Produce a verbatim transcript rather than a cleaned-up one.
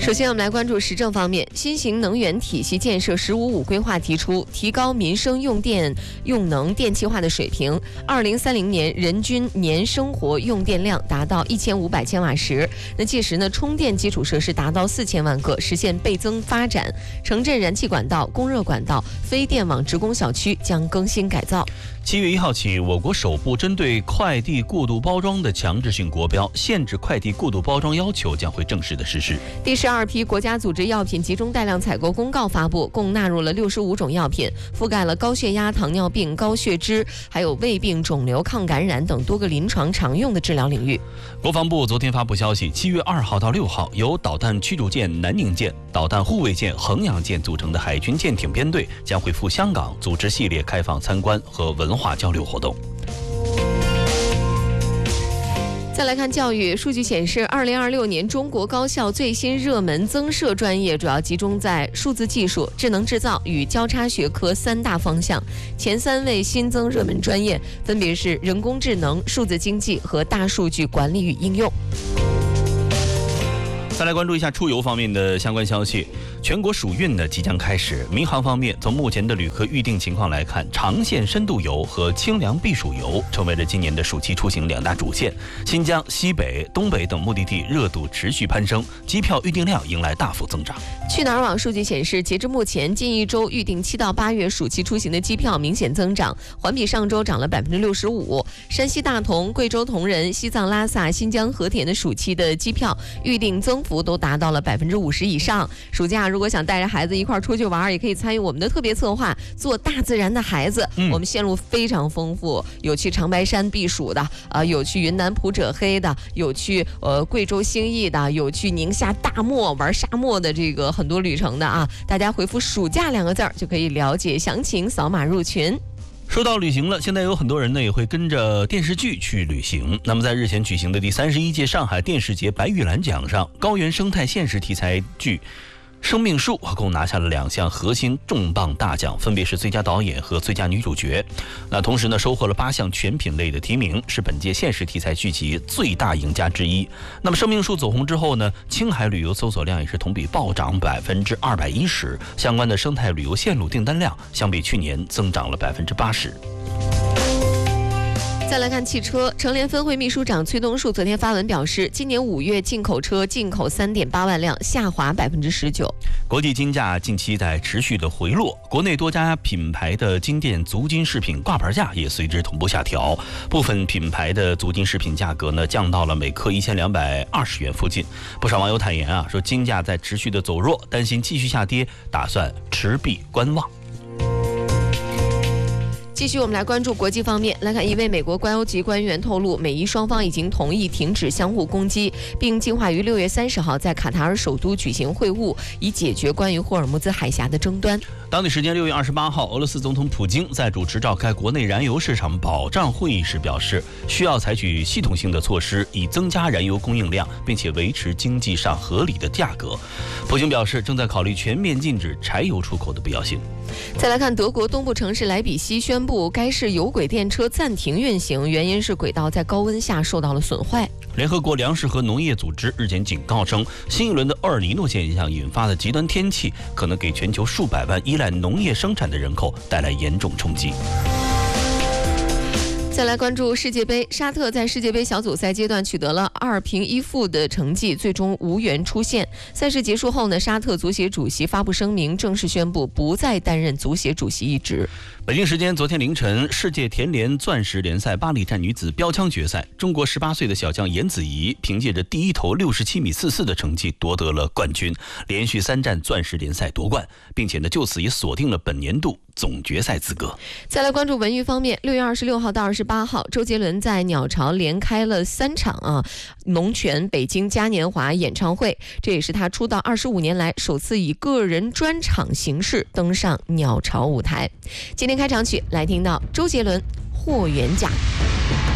首先，我们来关注时政方面。新型能源体系建设“十五五”规划提出，提高民生用电用能电气化的水平。二零三零年人均年生活用电量达到一千五百千瓦时，那届时呢，充电基础设施达到四千万个，实现倍增发展。城镇燃气管道、供热管道、非电网职工小区将更新改造。 七月一号起，我国首部针对快递过度包装的强制性国标限制快递过度包装要求将会正式的实施。 第十二批国家组织药品集中带量采购公告发布，共纳入了六十五种药品，覆盖了高血压、糖尿病、高血脂，还有胃病、肿瘤、抗感染等多个临床常用的治疗领域。 国防部昨天发布消息，七月二号到六号，由导弹驱逐舰南宁舰、导弹护卫舰衡阳舰组成的海军舰艇编队将会赴香港组织系列开放参观和文化交流活动。 再来看教育，数据显示，二零二六年中国高校最新热门增设专业主要集中在数字技术、智能制造与交叉学科三大方向。前三位新增热门专业分别是人工智能、数字经济和大数据管理与应用。 再来关注一下出游方面的相关消息。全国暑运呢即将开始，民航方面，从目前的旅客预订情况来看，长线深度游和清凉避暑游成为了今年的暑期出行两大主线。新疆、西北、东北等目的地热度持续攀升，机票预订量迎来大幅增长。 去哪儿网数据显示，截至目前，近一周预订七到八月暑期出行的机票明显增长，环比上周涨了百分之六十五。山西大同、贵州铜仁、西藏拉萨、新疆和田的暑期的机票预订增幅都达到了百分之五十以上。暑假如果想带着孩子一块出去玩，也可以参与我们的特别策划“做大自然的孩子”。嗯、我们线路非常丰富，有去长白山避暑的，呃，有去云南普者黑的，有去呃贵州兴义的，有去宁夏大漠玩沙漠的，这个很多旅程的啊。大家回复“暑假”两个字儿就可以了解详情，扫码入群。 说到旅行了，现在有很多人呢也会跟着电视剧去旅行。那么在日前举行的第三十一届上海电视节白玉兰奖上，高原生态现实题材剧生命树共拿下了两项核心重磅大奖，分别是最佳导演和最佳女主角。那同时呢，收获了八项全品类的提名，是本届现实题材剧集最大赢家之一。那么生命树走红之后呢，青海旅游搜索量也是同比暴涨百分之二百一十，相关的生态旅游线路订单量相比去年增长了百分之八十。 再来看汽车，成联分会秘书长崔东树昨天发文表示，今年五月进口车进口 三点八万辆，下滑百分之十九。 国际金价近期在持续的回落，国内多家品牌的金店足金饰品挂牌价也随之同步下调，部分品牌的足金饰品价格呢降到了每克一千两百二十元附近。不少网友坦言啊，说金价在持续的走弱，担心继续下跌，打算持币观望。 继续，我们来关注国际方面。来看，一位美国高级官员透露，美伊双方已经同意停止相互攻击，并计划于六月三十号在卡塔尔首都举行会晤，以解决关于霍尔木兹海峡的争端。 当地时间六月二十八号，俄罗斯总统普京在主持召开国内燃油市场保障会议时表示，需要采取系统性的措施，以增加燃油供应量，并且维持经济上合理的价格。普京表示，正在考虑全面禁止柴油出口的必要性。 再来看德国东部城市莱比锡宣布，该市有轨电车暂停运行，原因是轨道在高温下受到了损坏。 联合国粮食和农业组织日前警告称，新一轮的厄尔尼诺现象引发的极端天气可能给全球数百万依赖农业生产的人口带来严重冲击。 再来关注世界杯，沙特在世界杯小组赛阶段取得了二平一负的成绩，最终无缘出线。赛事结束后呢，沙特足协主席发布声明，正式宣布不再担任足协主席一职。 北京时间昨天凌晨，世界田联钻石联赛巴里站女子标枪决赛，中国十八岁的小将严子怡凭借着第一投六十七米四四的成绩夺得了冠军，连续三战钻石联赛夺冠，并且呢就此也锁定了本年度总决赛资格。 再来关注文娱方面，六月二十六号到二十八号，周杰伦在鸟巢连开了三场啊龙泉北京嘉年华演唱会，这也是他出道二十五年来首次以个人专场形式登上鸟巢舞台。今天开场曲来听到周杰伦《霍元甲》。